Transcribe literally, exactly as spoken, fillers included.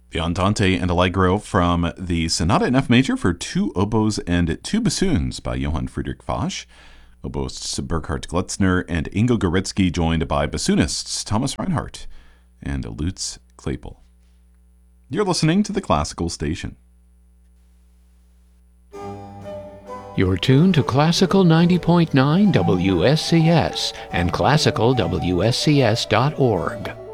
The Andante and Allegro from the Sonata in F major for two oboes and two bassoons by Johann Friedrich Foch. Oboists Burkhard Glutzner and Ingo Goritzky, joined by bassoonists Thomas Reinhardt and Lutz Klapel. You're listening to the Classical Station. You're tuned to Classical ninety point nine W S C S and classical W S C S dot org.